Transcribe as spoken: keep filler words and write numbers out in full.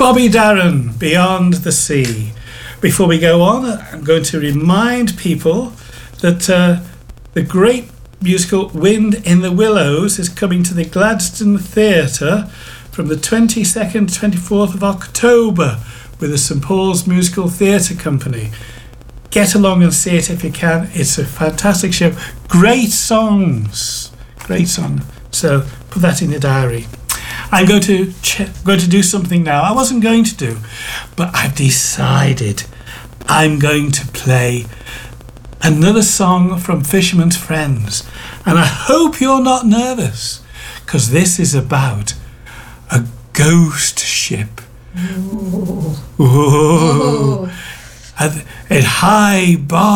Bobby Darin, Beyond the Sea. Before we go on, I'm going to remind people that uh, the great musical Wind in the Willows is coming to the Gladstone Theatre from the twenty-second to twenty-fourth of October with the St Paul's Musical Theatre Company. Get along and see it if you can. It's a fantastic show. Great songs. Great song. So put that in your diary. I'm going to ch- going to do something now I wasn't going to do, but I've decided I'm going to play another song from Fisherman's Friends, and I hope you're not nervous, because this is about a ghost ship. Ooh. Ooh. Ooh. At, at high bar